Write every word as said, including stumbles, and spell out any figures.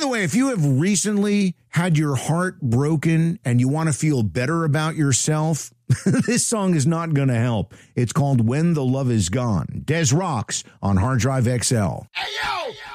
the way, if you have recently had your heart broken and you want to feel better about yourself, this song is not going to help. It's called When the Love Is Gone. Des Rocks on Hard Drive X L. Hey, yo!